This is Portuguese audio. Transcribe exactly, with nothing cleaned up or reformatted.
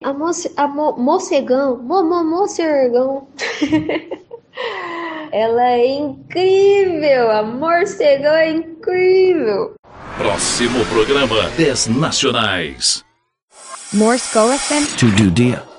A, moce, a mo, Mocegão, mo, mo, Mocegão. Ela é incrível, a Morcegão é incrível. Próximo programa, dez Nacionais. Morse Go F M to Judea.